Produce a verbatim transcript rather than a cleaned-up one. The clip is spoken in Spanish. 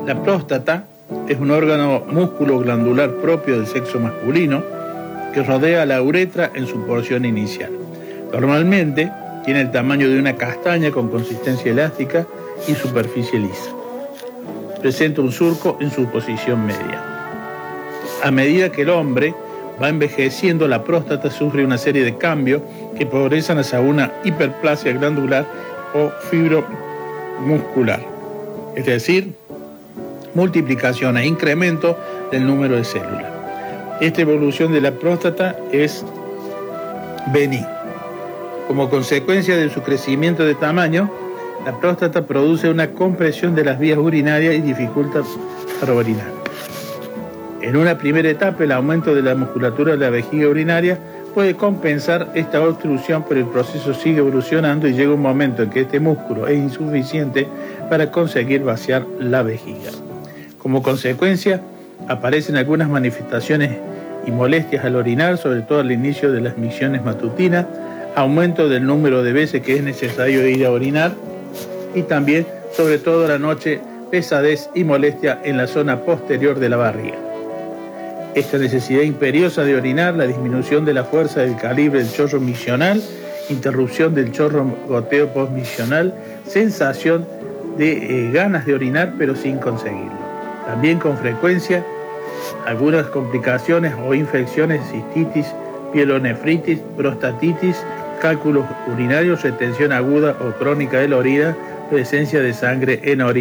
La próstata es un órgano músculo glandular propio del sexo masculino que rodea a la uretra en su porción inicial. Normalmente tiene el tamaño de una castaña con consistencia elástica y superficie lisa. Presenta un surco en su posición media. A medida que el hombre va envejeciendo, la próstata sufre una serie de cambios que progresan hacia una hiperplasia glandular o fibromuscular, es decir, multiplicación e incremento del número de células. Esta evolución de la próstata es benigna. Como consecuencia de su crecimiento de tamaño, la próstata produce una compresión de las vías urinarias y dificulta para orinar. En una primera etapa, el aumento de la musculatura de la vejiga urinaria puede compensar esta obstrucción, pero el proceso sigue evolucionando y llega un momento en que este músculo es insuficiente para conseguir vaciar la vejiga. Como consecuencia, aparecen algunas manifestaciones y molestias al orinar, sobre todo al inicio de las misiones matutinas, aumento del número de veces que es necesario ir a orinar y también, sobre todo a la noche, pesadez y molestia en la zona posterior de la barriga. Esta necesidad imperiosa de orinar, la disminución de la fuerza del calibre del chorro misional, interrupción del chorro goteo postmisional, sensación de eh, ganas de orinar pero sin conseguirlo. También con frecuencia algunas complicaciones o infecciones, cistitis, pielonefritis, prostatitis, cálculos urinarios, retención aguda o crónica de la orina, presencia de sangre en orina.